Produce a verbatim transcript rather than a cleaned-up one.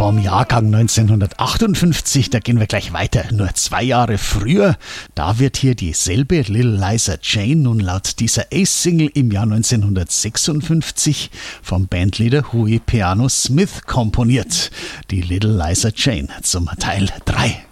vom Jahrgang neunzehnhundertachtundfünfzig, da gehen wir gleich weiter. Nur zwei Jahre früher, da wird hier dieselbe Little Liza Jane nun laut dieser Ace-Single im Jahr neunzehnhundertsechsundfünfzig vom Bandleader Huey Piano Smith komponiert. Die Little Liza Jane zum Teil drei.